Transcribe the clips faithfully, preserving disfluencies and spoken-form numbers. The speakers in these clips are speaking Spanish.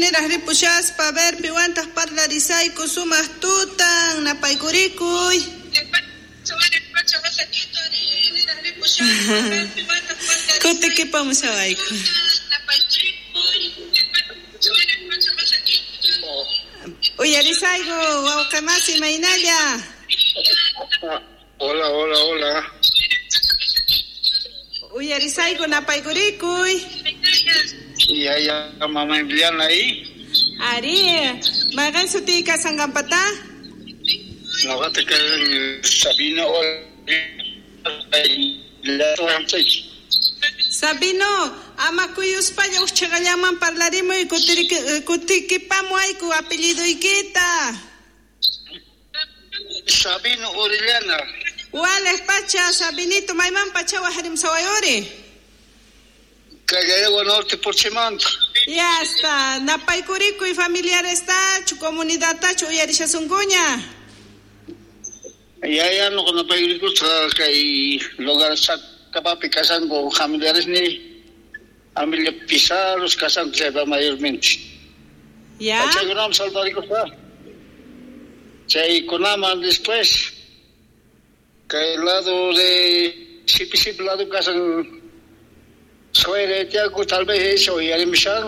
Neras ripushaspa ver piwantas parlarisayku sumas tutan napaykuricuy. Kutikipamushawayku. Uyarisayku wawqimasi maynalla. Hola, hola, hola. Uyarisayku napaykuricuy. Ya, ya, mamá Emiliana ahí. Ari, magan suti kasangampata? No, te quedan Sabino o Sabino, ama kuyuspaya uchagallaman parlarimo y kutikipamu ayku apellido ikita. Sabino Orellana. Wales pacha, Sabinito, mayman pacha waharim sawayori. Callego Norte por Chimanta. Ya está, napaykuriku y familiar está, chu comunidad tachu uyarisha sunguña. Ya, ya, no con Napaykuriku, que lugar sacapapi casan con familiares ni familia Pisaros casan lleva mayormente. Ya. Chay Gunam Salvadorico está. Chay Conama después, que el lado de Sipi Sipi lado casan. Soy Tiago, tal vez eso, y Arimshan,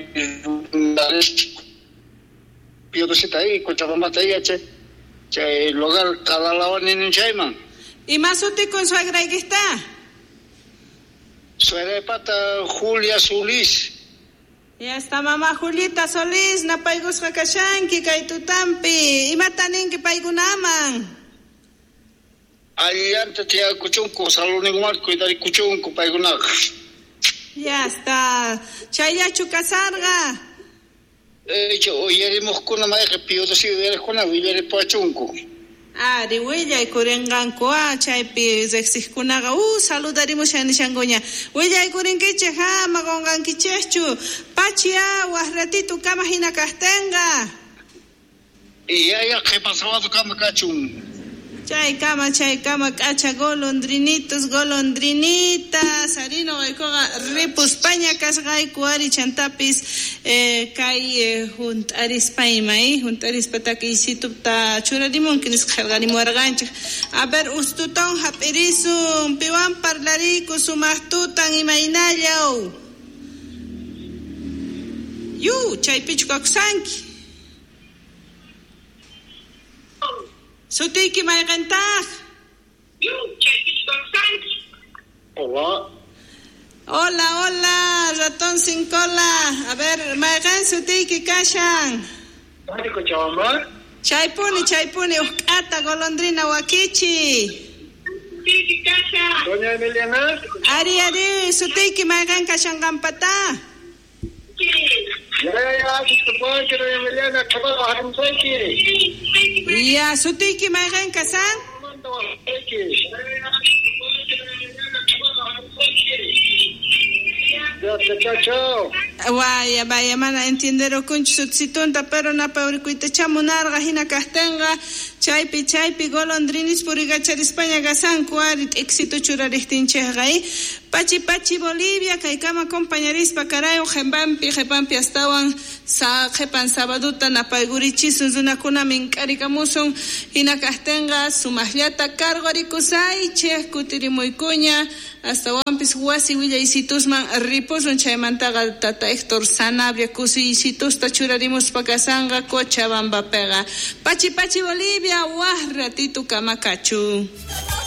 Pío Sita ahí, Cochabamba ahí, che, che, lugar cada lado en Chayman. ¿Y más útil con suegra y que está? Suegra de pata Julia Solís. Ya está mamá Julieta Solís, Napaygus Hakashanki, Kaitutampi, y matanin que Paigunaman. Ahí antes te ha cuchunco, salón en marco y dar cuchunco, Paigunak. Ya está. Chaya chukasarga. Eh, yo oyeremos con una madre pío de ciudad con una villa de Pachunco. Ah, de huella y curenganco, ah, chaypi, zexiscunaga, uh, saludaremos a Nishangoña. Huella y curenqueche, ja, magonganquichechu, pachia, guarratito, camajina castenga. Y ya, ya, ¿qué pasaba tu cama cachun? Chay kama, chay kama, cacha golondrinitos, golondrinitas, harino gaikoga, ripus paña kasgay kuari chantapis, eh, kay eh, junt arispaima, eh, junt arispataki isitupta churarimon kinis kharganimo argancha. A ver, ustuton hapirisun, piwan parlariku sumahtutan imaynallao. Yu, chay pichukaksanki. Sutiki maygantag. Hola. Hola, hola, ratón sin cola. A ver, maygan sutiki kashan. ¿Dónde Cochabamba? Chaypuni, chaypuni, ukata golondrina wakichi. Sutiki kashan. Doña Emiliana. Ari, ari, sutiki maygan kashan gampata. Ya, ya, disculpa, que Doña Emiliana acaba de bajar un seque. Ya, sutiki maygan kasan. Chao, chao. Vaya, vaya, mana, entendero kunch sutsitunta, pero na paurikuita chamunarga hina kastenga, chaypi, chaypi, golondrinis purigacha de España gasan, cuarit, éxito churarihtinchehgai, pachi, pachi, Bolivia, kaikama compañerispa, carayo, jembampi, jepampi, astawan, sa, jepan sabaduta, na paigurichisun, zunakuna minkarikamusun, hina kastenga, sumahliata, cargo arikusai, cheh, kutirimuikuña, hasta wampis huasi willa isitusman riposun chaymantaqa tata Héctor Sanabria kusi isitus tachurarimus pakasanga Cochabamba pega. Pachi pachi Bolivia, wah ratitu kamakachu.